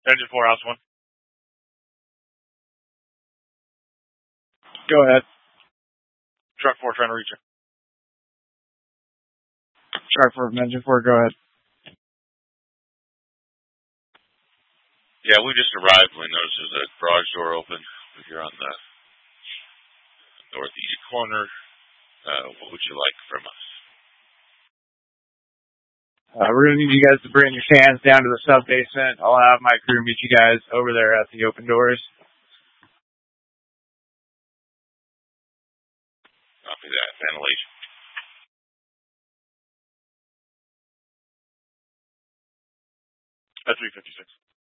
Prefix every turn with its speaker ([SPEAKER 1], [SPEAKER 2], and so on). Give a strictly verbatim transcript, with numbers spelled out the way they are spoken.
[SPEAKER 1] Engine four, house one.
[SPEAKER 2] Go ahead.
[SPEAKER 1] Truck four trying to reach you.
[SPEAKER 2] Truck four from engine four, go ahead.
[SPEAKER 3] Yeah, we just arrived. We noticed there's a garage door open. You're on the northeast corner. Uh, what would you like from us?
[SPEAKER 2] Uh, we're going to need you guys to bring your cans down to the sub-basement. I'll have my crew meet you guys over there at the open doors.
[SPEAKER 3] Copy that. Ventilation.
[SPEAKER 1] That's three fifty-six.